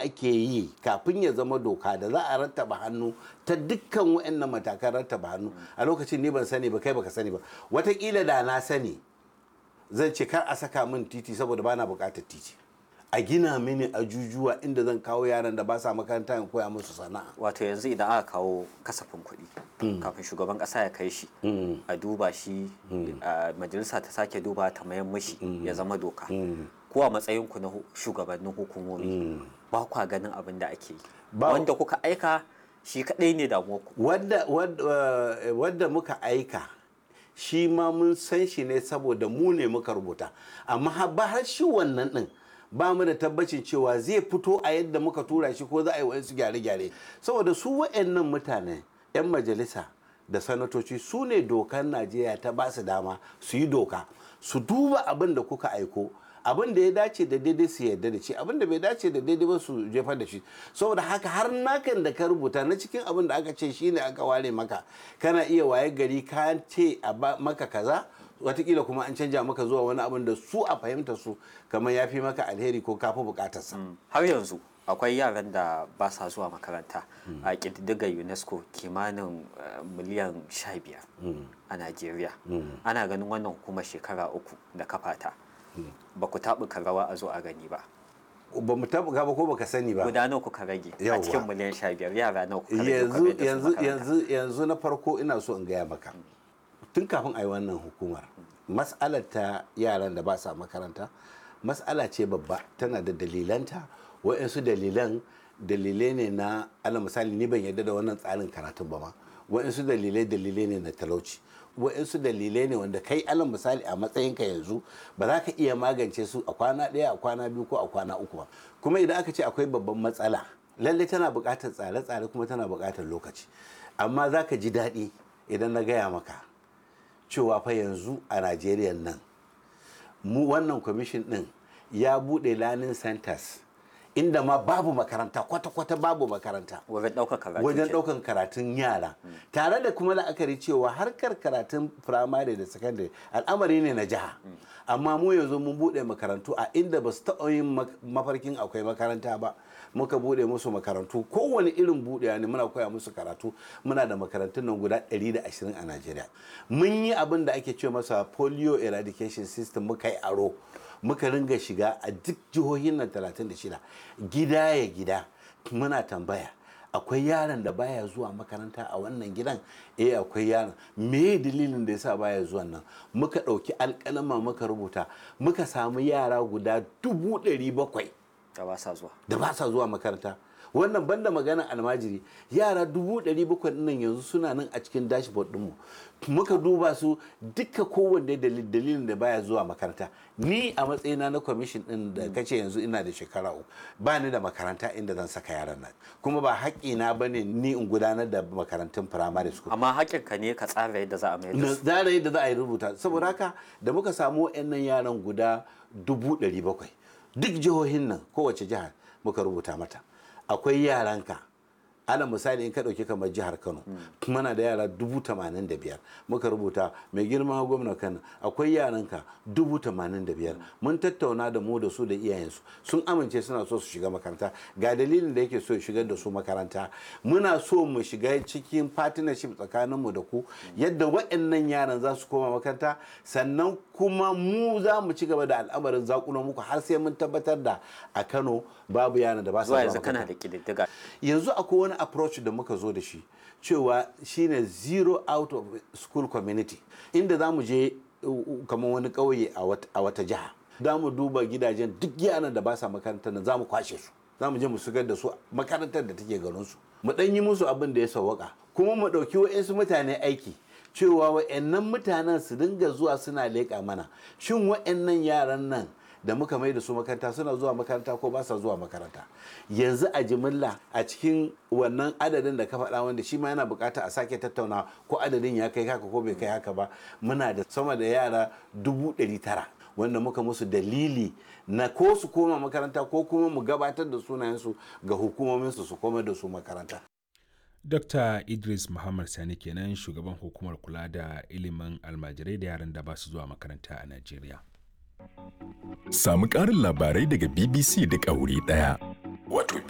ake yi kafin ya zama doka da za a rattaba hannu ta dukkan waɗannan matakan rattaba hannu a lokacin ni ban sani ba, kai baka sani ba, watakila da na sani zan ce kar a saka min titi saboda bana buƙatar titi, a gina mini ajujuwa inda zan kawo yaran da ba sa makaranta in koya musu sana'a. Wato yanzu idan aka kawo kasafin kuɗi kafin shugaban ƙasa ya kai shi a duba shi majalisa ta sake duba ta mayan mishi ya zama doka, ko a matsayinku na shugabannin hukumomi ba kwa ganin abin da ake yi wanda kuka aika shi kaɗai ne damuwarku? Wadda muka aika shi ma mun san shi ne saboda mu ne muka rubuta, amma har shi wannan ɗin ba mu da tabbacin cewa zai fito a yadda muka tura shi ko za a yi wasu gyare-gyare, saboda su wa'annan mutane 'yan majalisa da sanatoci su ne dokar Najeriya ta ba su dama su yi doka, su duba abin da kuka aiko, abin da ya dace da daidai su yarda da shi, abin da bai dace da daidai ba su jefar da shi. Saboda haka har nakan da ka rubuta na cikin abin da aka ce shine aka ware maka, kana iya waye gari ka ce a maka kaza, watakila kuma an canja maka zuwa wani abin da su a fahimta su kamar ya fi maka alheri ko kafi bukatarsa. Har yanzu akwai yaran da ba sa zuwa makaranta a ƙididdigar UNESCO kimanin miliyan 15 a Najeriya. Ana ganin wannan hukumar shekara 3 da kafata ba ku taɓuka rawa a zo a gani ba. Ba mu taɓuka ba ko baka sani ba. Guda nawa kuka rage a cikin miliyan 15 yara nawa kuka rage? Yanzu na farko ina so in gaya maka. Tun kafin a yi wannan hukumar, mas'alar ta yaran da ba sa makaranta mas'ala ce babba, tana da dalilanta. Waɗansu dalilai ne na ala misali ni ban yarda da wannan tsarin karatun ba ma, waɗansu dalilai ne na talauci, waɗansu dalilai ne wanda kai ala misali a matsayinka yanzu ba za ka iya magance su a kwana ɗaya, a kwana biyu ko a kwana uku ba. Kuma idan aka ce akwai babban matsala lallai tana buƙatar tsare-tsare kuma tana buƙatar lokaci, amma za ka ji daɗi idan na gaya maka cewa fa yanzu a Najeriya nan mu wannan kwamishin din ya bude learning centers inda ma babu makaranta, kwata-kwata babu makaranta wajen ɗaukan karatun yara, tare da kuma la'akari cewa harkar karatun firamare da sakandare al'amari ne na jiha, amma mu yanzu mun bude makarantu a inda ba su taɓa yin mafarkin akwai makaranta ba. Muka bude musu makarantu, kowane irin budewa ne muna koya musu karatu. Muna da makarantun nan guda 120 a Najeriya. Mun yi abin da ake ce masa polio eradication system, muka yi aro, muka ringa shiga a duk jihohin nan 36 gida ya gida muna tambaya akwai yaron da baya zuwa makaranta a wannan gidan, akwai yaron, me dalilin da yasa baya zuwa nan? Muka ɗauki alƙalama muka rubuta, muka samu yara guda 700,000 da ba sa zuwa makaranta. Wannan banda magana almajiri, yara 700,000 nan yanzu suna nan a cikin dashboard ɗinmu. Muka duba su duka, kowanne dalilin da baya zuwa makaranta. Ni a matsayina na kwamishin ɗin da kace yanzu ina da shekara 3, ba ni da makaranta inda zan saka yaran nan, kuma ba haƙƙina ba ne ni in gudanar da makarantun primary school. Amma haƙƙinka ne ka tsara yadda za a mai da su. Tsara yadda za a yi rubuta. Saboda haka da muka samu waɗannan yaran guda 700,000, duk jihohin nan kowace jihar muka rubuta mata akwai yaranka. Ana misali in ka ɗauki kamar jihar Kano, muna da yara 85,000 muka rubuta mai girma gwamna Kano akwai yaranka 85,000. Mun tattauna da mu da su da iyayensu, sun amince suna so su shiga makaranta, ga dalilin da yake so shigar da su makaranta. Muna so mu shiga cikin partnership tsakaninmu da ku yadda waɗannan yaran za su koma makaranta, sannan kuma mu za mu ci gaba da al'amarin zakulo muku har sai mun tabbatar da a Kano babu yaran da ba su zuwa makaranta. Kana da kididdiga. Yanzu akwai wani approach da muka zo da shi cewa shine zero out of school community, inda za mu je kamar wani ƙauye a wata jiha, za mu duba gidajen duk yaran da ba sa makarantar nan za mu kwashe su, za mu je mu shigar da su makarantar da take garin su, mu ɗan yi musu abin da ya sawwaka, kuma mu ɗauki wa'insu mutane aiki cewa wa'annan mutanen su dinga zuwa suna leƙa mana shin wa'annan yaran nan da muka mai da su makaranta suna zuwa makaranta ko ba sa zuwa makaranta. Yanzu a jimilla a cikin wannan adadin da ka faɗa, wanda shi ma yana bukata a sake tattauna ko adadin ya kai haka ko bai kai haka ba, muna da sama da yara 900,000 wanda muka musu dalili na ko su koma makaranta ko kuma mu gabatar da sunayensu ga hukumominsu su koma da su makaranta. Dr. Idris Muhammad Sani kenan, shugaban hukumar kula da ilimin almajirai da yaran da ba su zuwa makaranta a Najeriya. Samu ƙarin labarai daga BBC da wuri ɗaya. Wato